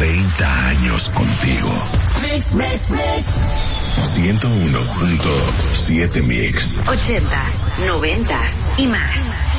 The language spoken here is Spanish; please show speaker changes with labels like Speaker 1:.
Speaker 1: 30 años contigo.
Speaker 2: Mix.
Speaker 1: 101.7 Mix.
Speaker 3: 80s, 90s y más.